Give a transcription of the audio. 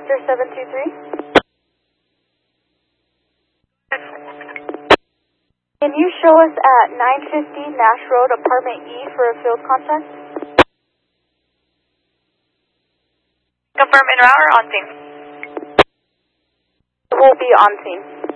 Victor 723. Can you show us at 950 Nash Road, Apartment E for a field contact? Confirm in route or on scene? We'll be on scene.